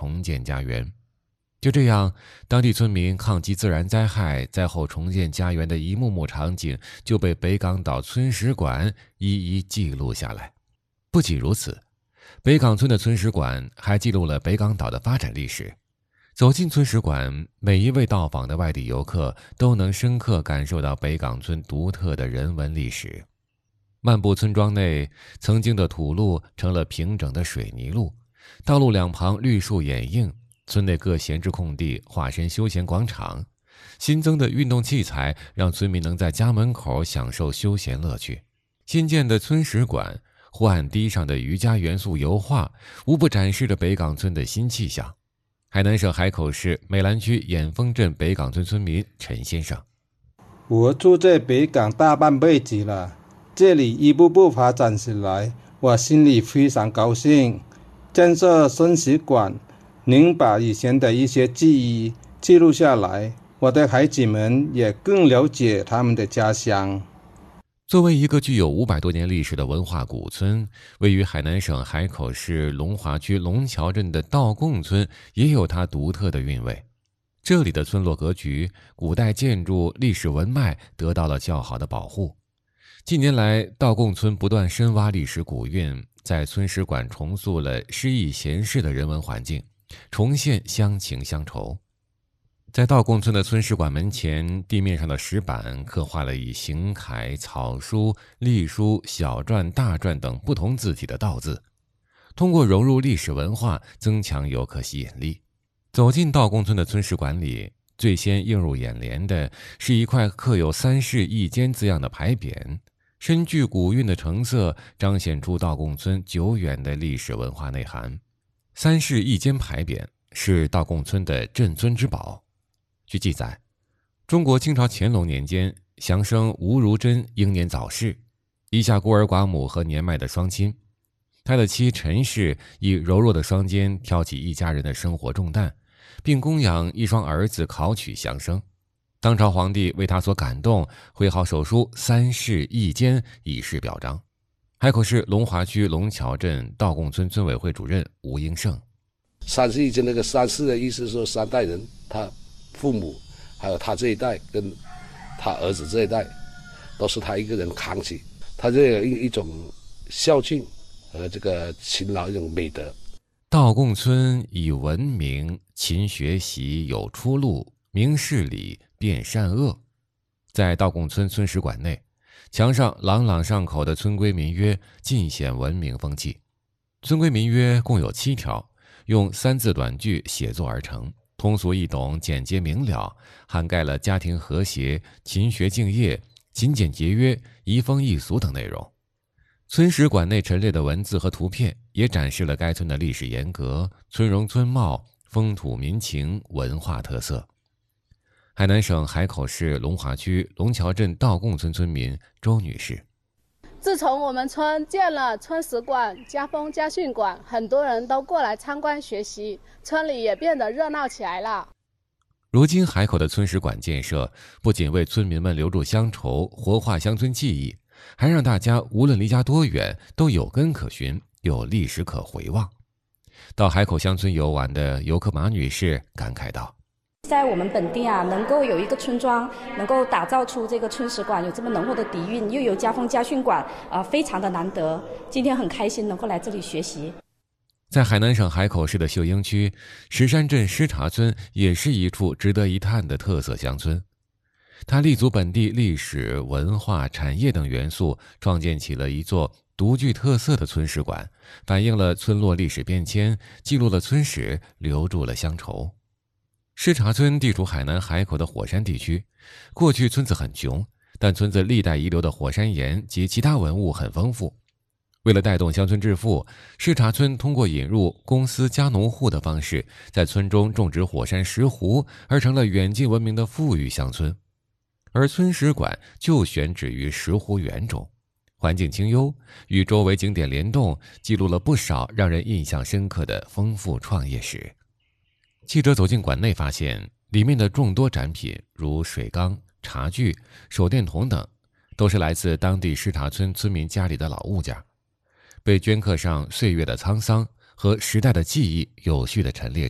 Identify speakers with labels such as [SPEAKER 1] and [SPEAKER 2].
[SPEAKER 1] 重建家园。就这样，当地村民抗击自然灾害、灾后重建家园的一幕幕场景就被北港岛村史馆一一记录下来。不仅如此，北港村的村史馆还记录了北港岛的发展历史。走进村史馆，每一位到访的外地游客都能深刻感受到北港村独特的人文历史。漫步村庄内，曾经的土路成了平整的水泥路，道路两旁绿树掩映，村内各闲置空地化身休闲广场，新增的运动器材让村民能在家门口享受休闲乐趣。新建的村史馆，湖岸堤上的渔家元素油画，无不展示着北港村的新气象。海南省海口市美兰区眼峰镇北港村村民陈先生：
[SPEAKER 2] 我住在北港大半辈子了，这里一步步发展起来，我心里非常高兴。建设村史馆能把以前的一些记忆记录下来，我的孩子们也更了解他们的家乡。
[SPEAKER 1] 作为一个具有500多年历史的文化古村，位于海南省海口市龙华区龙桥镇的道贡村也有它独特的韵味。这里的村落格局、古代建筑、历史文脉得到了较好的保护。近年来，道贡村不断深挖历史古韵，在村史馆重塑了诗意闲适的人文环境，重现乡情乡愁。在道贡村的村史馆门前，地面上的石板刻画了以行楷、草书、隶书、小篆、大篆等不同字体的道字，通过融入历史文化，增强游客吸引力。走进道贡村的村史馆里，最先映入眼帘的是一块刻有3室1间字样的牌匾，深具古韵的成色彰显出道贡村久远的历史文化内涵。3室1间牌匾是道贡村的镇村之宝。据记载，中国清朝乾隆年间，祥生吴如珍英年早逝，遗下孤儿寡母和年迈的双亲。他的妻陈氏以柔弱的双肩挑起一家人的生活重担，并供养一双儿子考取祥生。当朝皇帝为他所感动，绘好手书3室1间以示表彰。海口市龙华区龙桥镇道贡村村委会主任吴英胜
[SPEAKER 3] ：3室1间那个3室的意思是说3代人，他父母还有他这一代跟他儿子这一代都是他一个人扛起，他这有一种孝敬和这个勤劳一种美德。
[SPEAKER 1] 道贡村以文明、勤学习有出路，明事理，辨善恶。在道贡村村史馆内，墙上朗朗上口的村规民约尽显文明风气。村规民约共有7条，用3字短句写作而成，通俗易懂，简洁明了，涵盖了家庭和谐、勤学敬业、勤俭节约、移风易俗等内容。村史馆内陈列的文字和图片也展示了该村的历史沿革、村容村貌、风土民情、文化特色。海南省海口市龙华区龙桥镇道贡村村民周女士：
[SPEAKER 4] 自从我们村建了村史馆、家风家训馆，很多人都过来参观学习，村里也变得热闹起来了。
[SPEAKER 1] 如今海口的村史馆建设，不仅为村民们留住乡愁、活化乡村记忆，还让大家无论离家多远，都有根可循，有历史可回望。到海口乡村游玩的游客马女士感慨道：
[SPEAKER 5] 在我们本地能够有一个村庄能够打造出这个村史馆，有这么浓厚的底蕴，又有家风家训馆，非常的难得。今天很开心能够来这里学习。
[SPEAKER 1] 在海南省海口市的秀英区，石山镇施茶村也是一处值得一探的特色乡村。它立足本地历史、文化、产业等元素，创建起了一座独具特色的村史馆，反映了村落历史变迁，记录了村史，留住了乡愁。施茶村地处海南海口的火山地区，过去村子很穷，但村子历代遗留的火山岩及其他文物很丰富。为了带动乡村致富，施茶村通过引入公司加农户的方式，在村中种植火山石斛，而成了远近闻名的富裕乡村。而村史馆就选址于石斛园中，环境清幽，与周围景点联动，记录了不少让人印象深刻的丰富创业史。记者走进馆内发现，里面的众多展品如水缸、茶具、手电筒等，都是来自当地施茶村村民家里的老物件，被镌刻上岁月的沧桑和时代的记忆有序地陈列着。